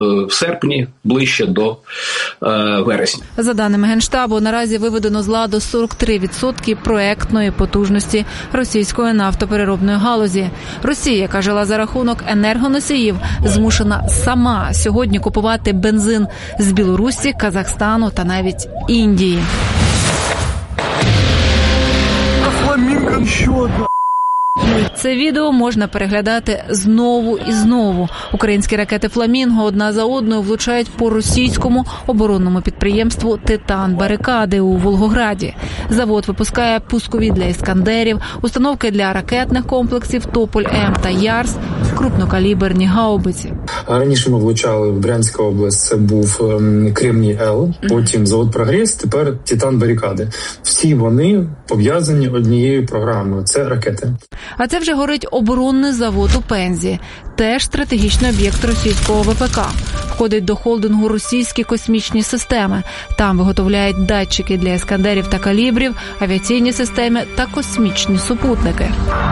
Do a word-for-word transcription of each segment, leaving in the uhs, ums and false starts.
в серпні, ближче до е, вересня. За даними Генштабу, наразі виведено з ладу сорок три відсотки проектної потужності російської нафтопереробної галузі. Росія, яка жила за рахунок енергоносіїв, змушена сама сьогодні купувати бензин з Білорусі, Казахстану та навіть Індії. Фламінго ще одна. Це відео можна переглядати знову і знову. Українські ракети «Фламінго» одна за одною влучають по російському оборонному підприємству «Титан Барикади» у Волгограді. Завод випускає пускові для «Іскандерів», установки для ракетних комплексів «Тополь-М» та «Ярс», крупнокаліберні гаубиці. Раніше ми влучали в Брянську область, це був Кремній-Л, потім завод «Прогрес», тепер «Титан Барикади». Всі вони пов'язані однією програмою – це ракети. А це вже горить оборонний завод у Пензі. Теж стратегічний об'єкт російського ВПК. Входить до холдингу російські космічні системи. Там виготовляють датчики для «Іскандерів» та «Калібрів», авіаційні системи та космічні супутники.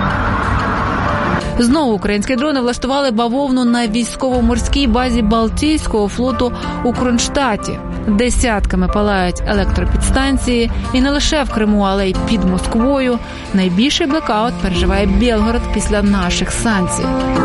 Знову українські дрони влаштували бавовну на військово-морській базі Балтійського флоту у Кронштадті. Десятками палають електропідстанції. І не лише в Криму, але й під Москвою. Найбільший блекаут переживає Білгород після наших санкцій.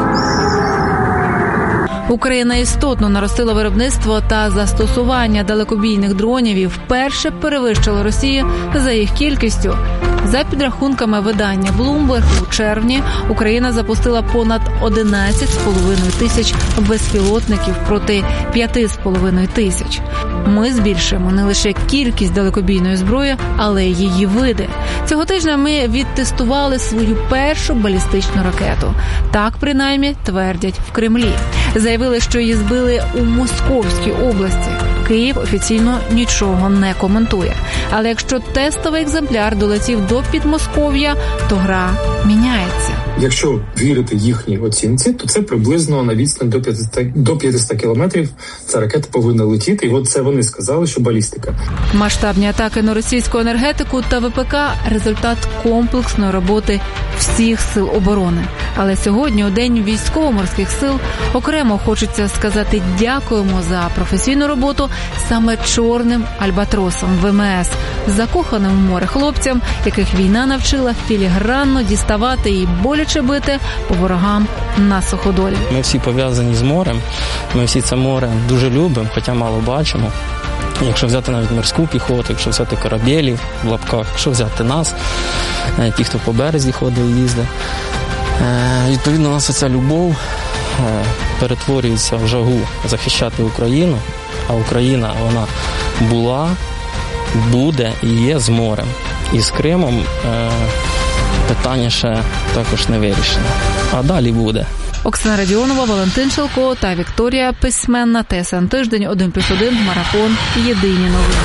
Україна істотно наростила виробництво та застосування далекобійних дронів і вперше перевищила Росію за їх кількістю. За підрахунками видання Bloomberg, у червні Україна запустила понад одинадцять з половиною тисяч безпілотників проти п'ять з половиною тисяч. Ми збільшуємо не лише кількість далекобійної зброї, але й її види. Цього тижня ми відтестували свою першу балістичну ракету. Так, принаймні, твердять в Кремлі. Заявили, що її збили у Московській області. Київ офіційно нічого не коментує. Але якщо тестовий екземпляр долетів до Підмосков'я, то гра міняється. Якщо вірити їхній оцінці, то це приблизно на відстань до п'ятсот, до п'ятсот кілометрів ця ракета повинна летіти. І от це вони сказали, що балістика. Масштабні атаки на російську енергетику та ВПК – результат комплексної роботи всіх сил оборони. Але сьогодні, у День військово-морських сил, окремо хочеться сказати дякуємо за професійну роботу саме чорним альбатросом ВМС, закоханим в море хлопцям, яких війна навчила філігранно діставати і боляче бити по ворогам на суходолі. Ми всі пов'язані з морем, ми всі це море дуже любимо, хоча мало бачимо. Якщо взяти навіть морську піхоту, якщо взяти корабелів в лапках, якщо взяти нас, ті, хто по березі ходить і їздить, відповідно, у нас ця любов перетворюється в жагу захищати Україну, а Україна, вона була, буде і є з морем. І з Кримом е, питання ще також не вирішено. А далі буде. Оксана Радіонова, Валентин Шелко та Вікторія Письменна. ТСН Тиждень, один плюс один, Марафон, Єдині новини.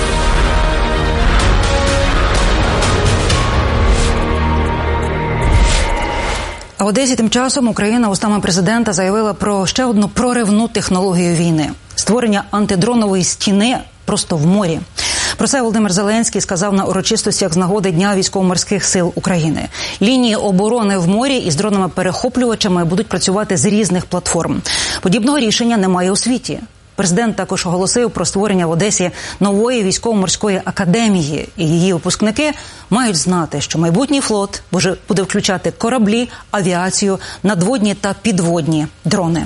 А в Одесі тим часом Україна устами президента заявила про ще одну проривну технологію війни – створення антидронової стіни просто в морі. Про це Володимир Зеленський сказав на урочистостях з нагоди Дня військово-морських сил України. Лінії оборони в морі із дронами-перехоплювачами будуть працювати з різних платформ. Подібного рішення немає у світі. Президент також оголосив про створення в Одесі нової військово-морської академії. І її випускники мають знати, що майбутній флот буде включати кораблі, авіацію, надводні та підводні дрони.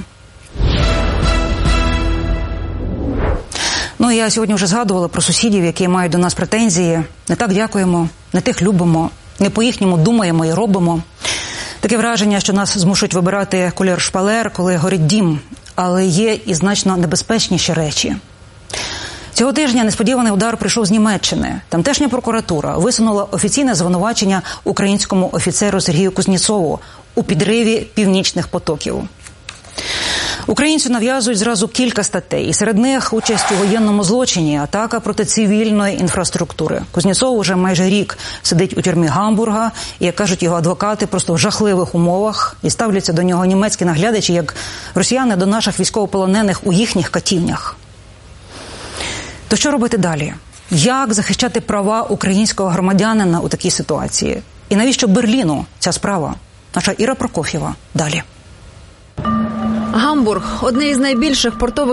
Ну, я сьогодні вже згадувала про сусідів, які мають до нас претензії. Не так дякуємо, не тих любимо, не по-їхньому думаємо і робимо. Таке враження, що нас змушують вибирати колір шпалер, коли горить дім. Але є і значно небезпечніші речі. Цього тижня несподіваний удар прийшов з Німеччини. Тамтешня прокуратура висунула офіційне звинувачення українському офіцеру Сергію Кузнєцову у підриві північних потоків. Українцю нав'язують зразу кілька статей, і серед них участь у воєнному злочині, атака проти цивільної інфраструктури. Кузнєцов уже майже рік сидить у тюрмі Гамбурга, і, як кажуть його адвокати, просто в жахливих умовах, і ставляться до нього німецькі наглядачі, як росіяни до наших військовополонених у їхніх катівнях. То що робити далі? Як захищати права українського громадянина у такій ситуації? І навіщо Берліну ця справа? Наша Іра Прокоф'єва далі. Гамбург – одне із найбільших портових